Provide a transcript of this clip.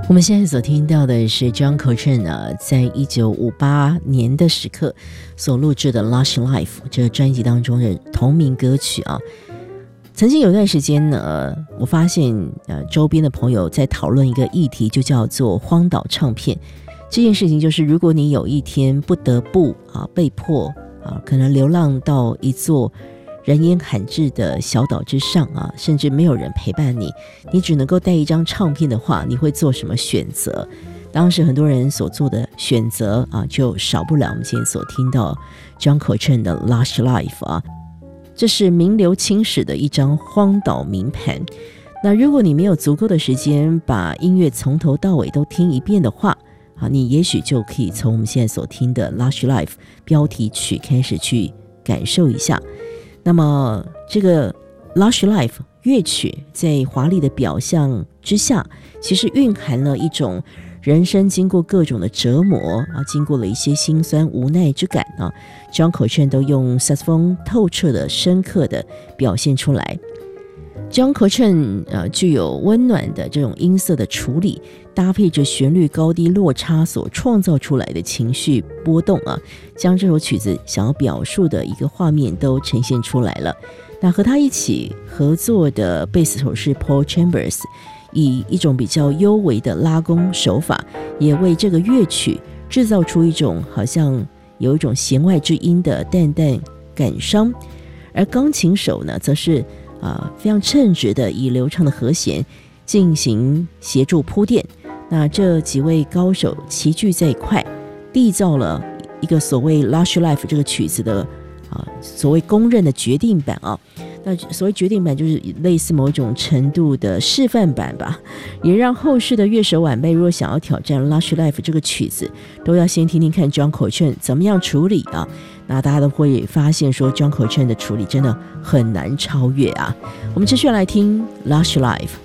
我们现在所听到的是 John Coltrane 在1958年的时刻所录制的 Lush Life 这个专辑当中的同名歌曲啊。曾经有段时间呢，我发现周边的朋友在讨论一个议题，就叫做荒岛唱片。这件事情就是，如果你有一天不得不被迫可能流浪到一座人烟罕至的小岛之上甚至没有人陪伴你，你只能够带一张唱片的话，你会做什么选择？当时很多人所做的选择就少不了我们现在所听到 John Coltrane 的 Lush Life 这是名留青史的一张荒岛名盘。那如果你没有足够的时间把音乐从头到尾都听一遍的话你也许就可以从我们现在所听的 Lush Life 标题曲开始去感受一下。那么这个 Lush Life 乐曲在华丽的表象之下，其实蕴含了一种人生经过各种的折磨经过了一些辛酸无奈之感John Coltrane 都用萨克斯风透彻的深刻的表现出来。John Coltrane 具有温暖的这种音色的处理，搭配着旋律高低落差所创造出来的情绪波动将这首曲子想要表述的一个画面都呈现出来了。那和他一起合作的贝斯手是 Paul Chambers， 以一种比较幽微的拉弓手法，也为这个乐曲制造出一种好像有一种弦外之音的淡淡感伤。而钢琴手呢，则是非常称职的以流畅的和弦进行协助铺垫。那这几位高手齐聚在一块，缔造了一个所谓 Lush Life 这个曲子的所谓公认的决定版那所谓决定版就是类似某种程度的示范版吧，也让后世的乐手晚辈如果想要挑战 Lush Life 这个曲子，都要先听听看 John Coltrane 怎么样处理那大家都会发现说 John Coltrane 的处理真的很难超越我们继续来听 Lush Life。